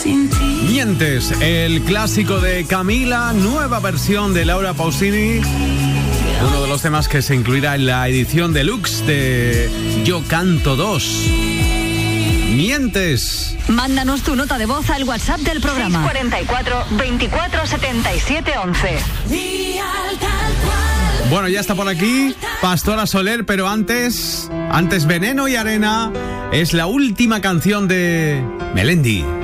Mientes, el clásico de Camila, nueva versión de Laura Pausini, uno de los temas que se incluirá en la edición deluxe de Yo Canto 2. Mientes. Mándanos tu nota de voz al WhatsApp del programa. 644 24 77 11. Bueno, ya está por aquí Pastora Soler, pero antes Veneno y Arena es la última canción de Melendi.